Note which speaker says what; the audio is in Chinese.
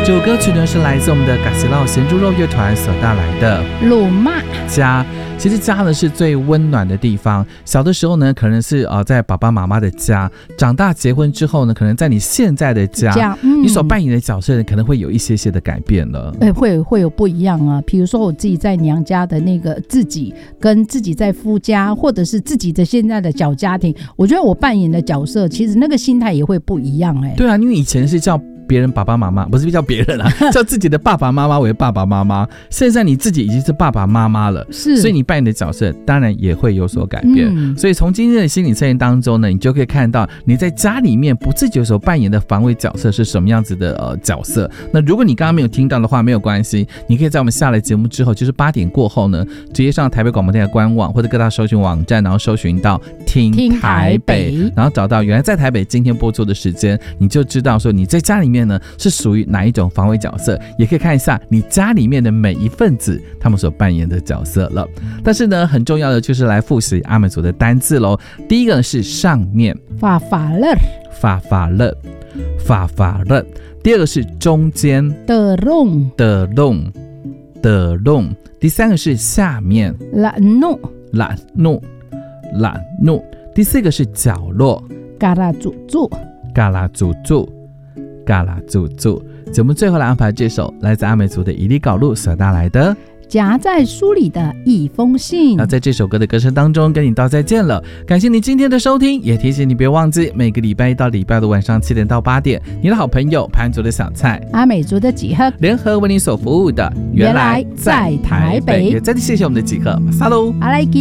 Speaker 1: 这首歌曲呢是来自我们的嘎西烙咸猪肉乐团所带来的
Speaker 2: 鲁妈
Speaker 1: 家。其实家呢是最温暖的地方，小的时候呢可能是在爸爸妈妈的家，长大结婚之后呢可能在你现在的家，你所扮演的角色呢可能会有一些的改变了。
Speaker 2: 会有不一样啊。比如说我自己在娘家的那个自己，跟自己在夫家，或者是自己的现在的小家庭，我觉得我扮演的角色其实那个心态也会不一样。
Speaker 1: 对啊，因为以前是叫别人爸爸妈妈，不是叫别人啊，叫自己的爸爸妈妈为爸爸妈妈。现在你自己已经是爸爸妈妈了，
Speaker 2: 是，
Speaker 1: 所以你扮演的角色当然也会有所改变。所以从今天的心理测验当中呢，你就可以看到你在家里面不自觉所扮演的防卫角色是什么样子的角色。那如果你刚刚没有听到的话，没有关系，你可以在我们下来节目之后，就是8点过后呢，直接上台北广播电台官网或者各大搜寻网站，然后搜寻到听台北，然后找到原来在台北今天播出的时间，你就知道说你在家里面呢是属于哪一种防卫角色，也可以看一下你家里面的每一份子他们所扮演的角色了。但是呢，很重要的就是来复习阿美族的单字咯。第一个是上面，
Speaker 2: 法法勒，
Speaker 1: 法法勒，法法勒。第二个是中间，
Speaker 2: 的弄，
Speaker 1: 的弄，的弄。第三个是下面，
Speaker 2: 懒弄，
Speaker 1: 懒弄，懒弄。第四个是角落，
Speaker 2: 嘎啦祖祖，
Speaker 1: 嘎啦祖祖，嘎啦祖祖。节目最后来安排这首来自阿美族的伊犁稿路所带来的
Speaker 2: 夹在书里的一封信。
Speaker 1: 那在这首歌的歌声当中跟你道再见了，感谢你今天的收听，也提醒你别忘记每个礼拜一到礼拜的晚上7点到8点，你的好朋友潘族的小菜
Speaker 2: 阿美族的几何
Speaker 1: 联合为你所服务的原来在台北，也再次谢谢我们的几何，马萨喽。